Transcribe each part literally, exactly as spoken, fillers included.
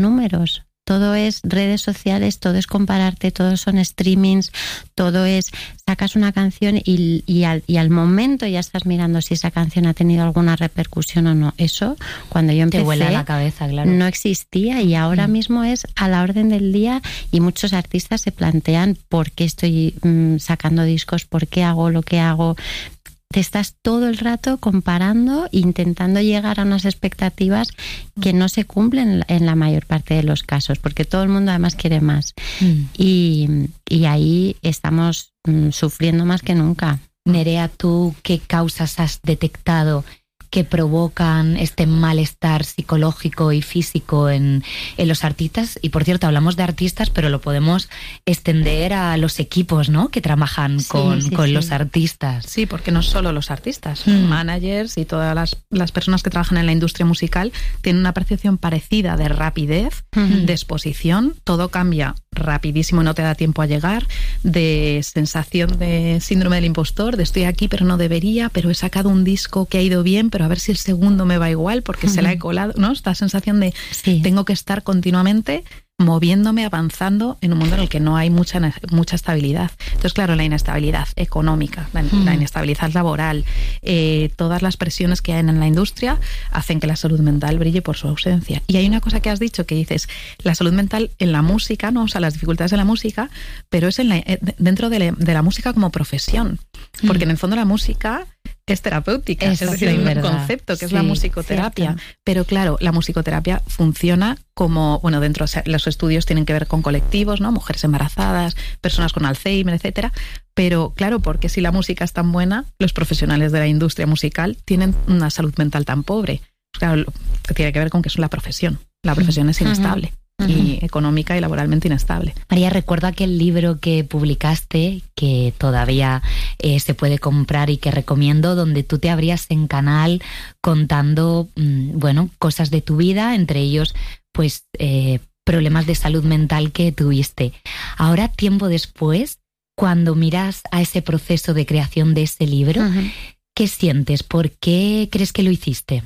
números. Todo es redes sociales, todo es compararte, todo son streamings, todo es sacas una canción y, y, al, y al momento ya estás mirando si esa canción ha tenido alguna repercusión o no. Eso, cuando yo empecé, te vuela la cabeza, claro. No existía y ahora mm. mismo es a la orden del día y muchos artistas se plantean por qué estoy mmm, sacando discos, por qué hago lo que hago. Te estás todo el rato comparando, intentando llegar a unas expectativas que no se cumplen en la mayor parte de los casos, porque todo el mundo además quiere más. Mm. Y, y ahí estamos mm, sufriendo más que nunca. Nerea, ¿tú qué causas has detectado que provocan este malestar psicológico y físico en, en los artistas? Y por cierto, hablamos de artistas, pero lo podemos extender a los equipos, ¿no?, que trabajan sí, con, sí, con sí. los artistas. Sí, porque no solo los artistas, mm. managers y todas las, las personas que trabajan en la industria musical tienen una percepción parecida de rapidez, mm. de exposición, todo cambia rapidísimo, no te da tiempo a llegar, de sensación de síndrome del impostor, de estoy aquí pero no debería, pero he sacado un disco que ha ido bien, pero a ver si el segundo me va igual porque uh-huh. se la he colado, ¿no? Esta sensación de sí. tengo que estar continuamente moviéndome, avanzando en un mundo en el que no hay mucha, mucha estabilidad. Entonces, claro, la inestabilidad económica, la, mm. la inestabilidad laboral, eh, todas las presiones que hay en la industria hacen que la salud mental brille por su ausencia. Y hay una cosa que has dicho que dices, la salud mental en la música, ¿no? O sea, las dificultades de la música, pero es en la, dentro de la, de la música como profesión. Porque mm. en el fondo la música es terapéutica, es, es decir, hay un verdad. concepto que sí, es la musicoterapia, cierto. Pero claro, la musicoterapia funciona como, bueno, dentro de los estudios tienen que ver con colectivos, ¿no? Mujeres embarazadas, personas con Alzheimer, etcétera, pero claro, porque si la música es tan buena, los profesionales de la industria musical tienen una salud mental tan pobre. Claro, que tiene que ver con que es la profesión, la profesión es inestable. Uh-huh. Y económica y laboralmente inestable. María, recuerdo aquel libro que publicaste, que todavía eh, se puede comprar y que recomiendo, donde tú te abrías en canal contando, mmm, bueno, cosas de tu vida, entre ellos, pues, eh, problemas de salud mental que tuviste. Ahora, tiempo después, cuando miras a ese proceso de creación de ese libro, uh-huh. ¿qué sientes? ¿Por qué crees que lo hiciste?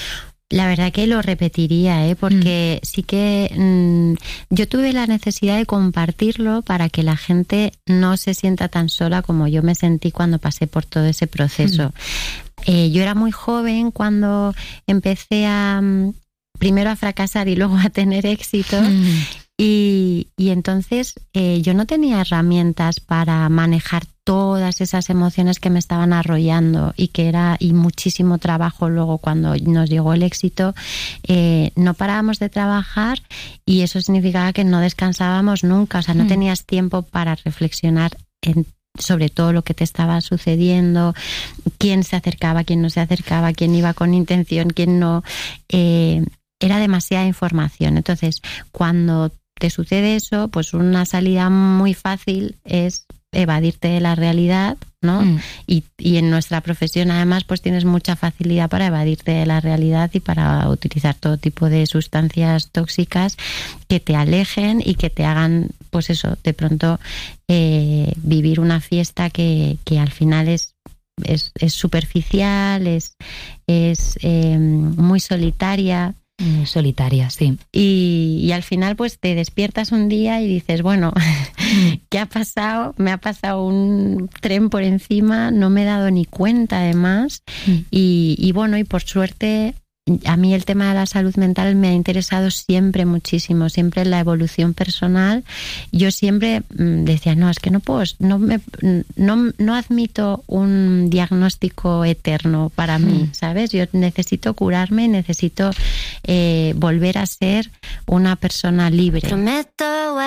La verdad que lo repetiría, ¿eh? Porque mm. sí que mmm, yo tuve la necesidad de compartirlo para que la gente no se sienta tan sola como yo me sentí cuando pasé por todo ese proceso. Mm. Eh, yo era muy joven cuando empecé a primero a fracasar y luego a tener éxito. Mm. Y, y entonces eh, yo no tenía herramientas para manejar todas esas emociones que me estaban arrollando y que era y muchísimo trabajo. Luego cuando nos llegó el éxito eh, no parábamos de trabajar y eso significaba que no descansábamos nunca, o sea, no mm. tenías tiempo para reflexionar en sobre todo lo que te estaba sucediendo, quién se acercaba, quién no se acercaba, quién iba con intención, quién no. Eh, era demasiada información. Entonces, cuando te sucede eso, pues una salida muy fácil es evadirte de la realidad, ¿no? Mm. Y, y en nuestra profesión además pues tienes mucha facilidad para evadirte de la realidad y para utilizar todo tipo de sustancias tóxicas que te alejen y que te hagan, pues eso, de pronto eh, vivir una fiesta que, que al final es es, es superficial, es, es eh, muy solitaria. Muy solitaria, sí. Y, y al final pues te despiertas un día y dices, bueno, ¿qué ha pasado? Me ha pasado un tren por encima, no me he dado ni cuenta además. Mm. Y, y bueno, y por suerte a mí el tema de la salud mental me ha interesado siempre muchísimo, siempre la evolución personal. Yo siempre decía, no, es que no puedo, no, me, no, no admito un diagnóstico eterno para mí, ¿sabes? Yo necesito curarme, necesito eh, volver a ser una persona libre. Prometo